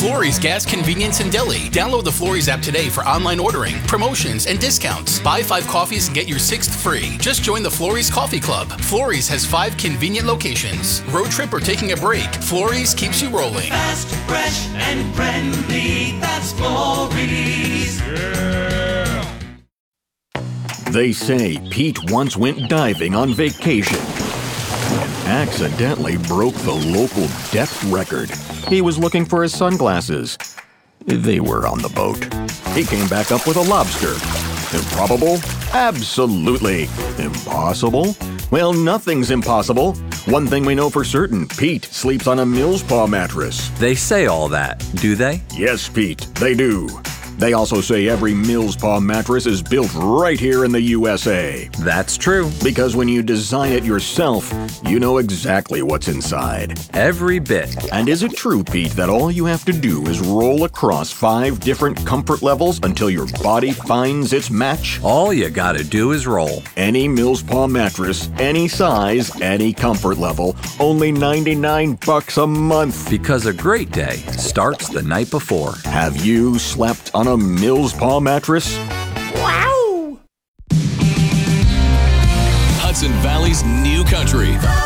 Florrie's Gas Convenience and Deli. Download the Florrie's app today for online ordering, promotions, and discounts. Buy 5 coffees and get your 6th free. Just join the Florrie's Coffee Club. Florrie's has 5 convenient locations. Road trip or taking a break, Florrie's keeps you rolling. Fast, fresh, and friendly. That's Florrie's. Yeah. They say Pete once went diving on vacation and accidentally broke the local depth record. He was looking for his sunglasses. They were on the boat. He came back up with a lobster. Improbable? Absolutely. Impossible? Well, nothing's impossible. One thing we know for certain, Pete sleeps on a Millspaw mattress. They say all that, do they? Yes, Pete, they do. They also say every Millspaw mattress is built right here in the USA. That's true. Because when you design it yourself, you know exactly what's inside. Every bit. And is it true, Pete, that all you have to do is roll across 5 different comfort levels until your body finds its match? All you gotta do is roll. Any Millspaw mattress, any size, any comfort level, only $99 a month. Because a great day starts the night before. Have you slept on a Millspaw mattress? Wow! Hudson Valley's new country.